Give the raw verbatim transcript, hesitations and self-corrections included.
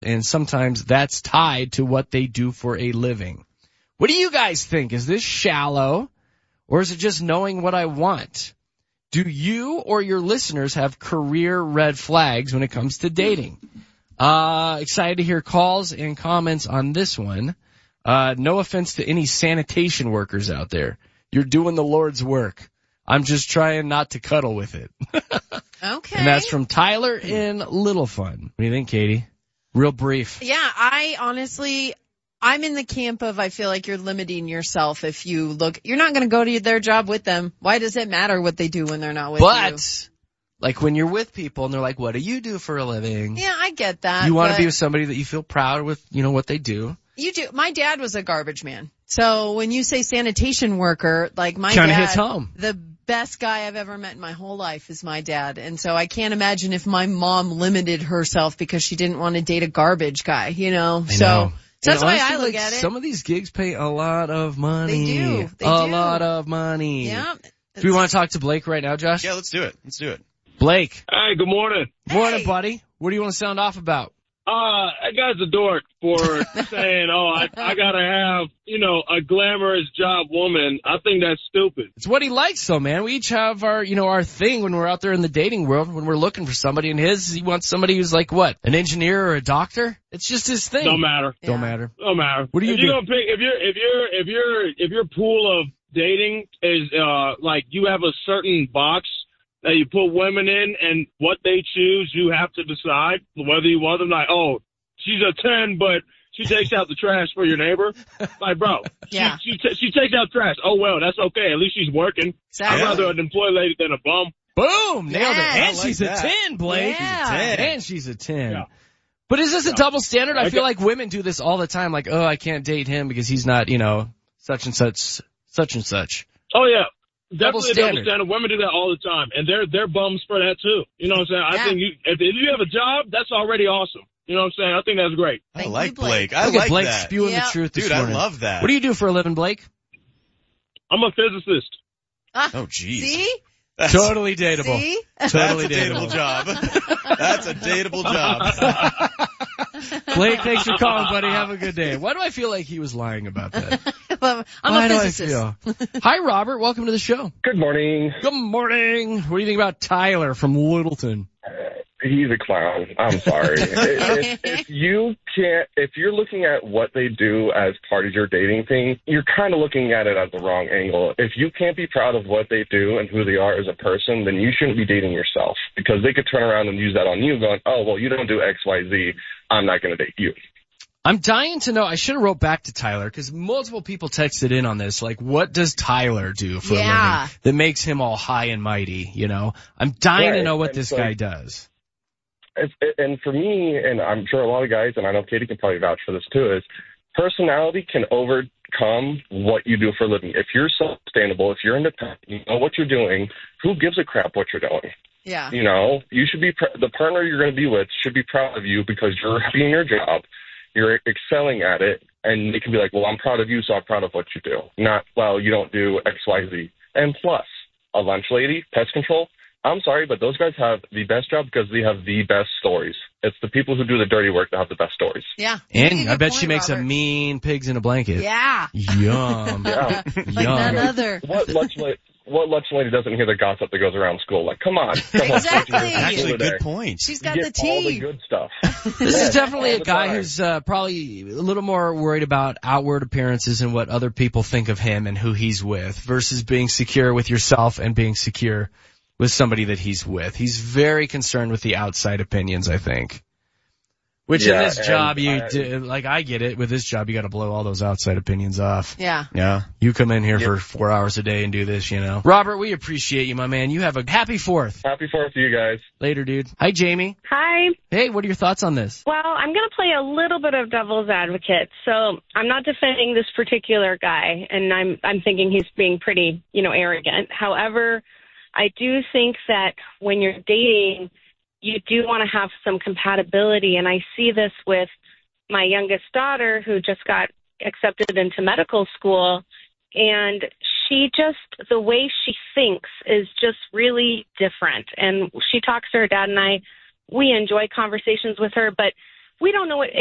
And sometimes that's tied to what they do for a living. What do you guys think? Is this shallow, or is it just knowing what I want? Do you or your listeners have career red flags when it comes to dating? Uh, excited to hear calls and comments on this one. Uh, no offense to any sanitation workers out there. You're doing the Lord's work. I'm just trying not to cuddle with it. Okay. And that's from Tyler in Little Fun. What do you think, Katie? Real brief. Yeah, I honestly, I'm in the camp of I feel like you're limiting yourself if you look. You're not going to go to their job with them. Why does it matter what they do when they're not with but, you? But, like when you're with people and they're like, what do you do for a living? Yeah, I get that. You want to be with somebody that you feel proud with, you know, what they do. You do. My dad was a garbage man. So when you say sanitation worker, like my Kinda dad, hits home. The best guy I've ever met in my whole life is my dad. And so I can't imagine if my mom limited herself because she didn't want to date a garbage guy, you know? I so, know. so that's and why honestly, I look like, at it. Some of these gigs pay a lot of money. They do. They a do. lot of money. Yeah. Do we want to talk to Blake right now, Josh? Yeah, let's do it. Let's do it. Blake. Hey, good morning. Morning, Hey. buddy. What do you want to sound off about? Uh, that guy's a dork for saying, oh, I, I gotta have, you know, a glamorous job woman. I think that's stupid. It's what he likes, though, man. We each have our, you know, our thing when we're out there in the dating world, when we're looking for somebody. And his, he wants somebody who's like, what, an engineer or a doctor? It's just his thing. Don't matter. Don't Yeah. matter. Don't matter. What do you if do? You're gonna pick, if you're, if you're, if you're, if your pool of dating is, uh, like you have a certain box that you put women in and what they choose, you have to decide whether you want them. Like, oh, she's a ten, but she takes out the trash for your neighbor. Like, bro, Yeah. she she, t- she takes out trash. Oh, well, that's okay. At least she's working. Exactly. I'd rather an employed lady than a bum. Boom! Nailed Yes. it. And I like she's that. a ten, Blake. Yeah. She's a ten. And she's a ten. Yeah. But is this a Yeah. double standard? I I feel got- like women do this all the time. Like, oh, I can't date him because he's not, you know, such and such, such and such. Oh, yeah. Double Definitely a standard. double standard. Women do that all the time. And they're, they're bums for that, too. You know what I'm saying? Yeah. I think you, if, if you have a job, that's already awesome. You know what I'm saying? I think that's great. I Thank you, like Blake. Blake. I Look like at Blake that. spewing Yeah. the truth this Dude, I morning. love that. What do you do for a living, Blake? I'm a physicist. Ah, Oh, geez. See? That's, Totally dateable. See? Totally that's a dateable dateable. job. That's a dateable job. Blake, thanks for calling, buddy. Have a good day. Why do I feel like he was lying about that? I'm Why a do I physicist. feel? Hi, Robert. Welcome to the show. Good morning. Good morning. What do you think about Tyler from Littleton? He's a clown. I'm sorry. if, if you can't, if you're looking at what they do as part of your dating thing, you're kind of looking at it at the wrong angle. If you can't be proud of what they do and who they are as a person, then you shouldn't be dating yourself, because they could turn around and use that on you, going, "Oh, well, you don't do X, Y, Z. I'm not going to date you." I'm dying to know. I should have wrote back to Tyler because multiple people texted in on this. Like, what does Tyler do for Yeah. a living that makes him all high and mighty? You know, I'm dying to Right. know what And this so- guy does. If, and for me, and I'm sure a lot of guys, and I know Katie can probably vouch for this too, is personality can overcome what you do for a living. If you're self-sustainable, if you're independent, you know what you're doing, who gives a crap what you're doing? Yeah. You know, you should be, pr- the partner you're going to be with should be proud of you because you're happy in your job, you're excelling at it, and they can be like, well, I'm proud of you, so I'm proud of what you do. Not, well, you don't do X, Y, Z. And plus, a lunch lady, pest control, I'm sorry, but those guys have the best job because they have the best stories. It's the people who do the dirty work that have the best stories. Yeah. You make And a I good bet she point, makes a Robert. mean pigs in a blanket. Yeah. Yum. Yeah. Like Yum. none other. What lunch lady, what lunch lady doesn't hear the gossip that goes around school? Like, come on. Come on, Exactly. teachers, Actually, today. good point. She's You got get the all the tea. good stuff. This is definitely all a the guy time. who's uh, probably a little more worried about outward appearances and what other people think of him and who he's with versus being secure with yourself and being secure with somebody that he's with. He's very concerned with the outside opinions, I think. Which in Yeah, this and job, you I- do, like I get it. With this job, you got to blow all those outside opinions off. Yeah. Yeah. You come in here Yeah. for four hours a day and do this, you know. Robert, we appreciate you, my man. You have a happy Fourth. Happy Fourth to you guys. Later, dude. Hi, Jamie. Hi. Hey, what are your thoughts on this? Well, I'm going to play a little bit of devil's advocate. So I'm not defending this particular guy, and I'm I'm thinking he's being pretty, you know, arrogant. However, I do think that when you're dating, you do want to have some compatibility, and I see this with my youngest daughter who just got accepted into medical school, and she just, the way she thinks is just really different. And she talks to her dad, and I, we enjoy conversations with her, but we don't know what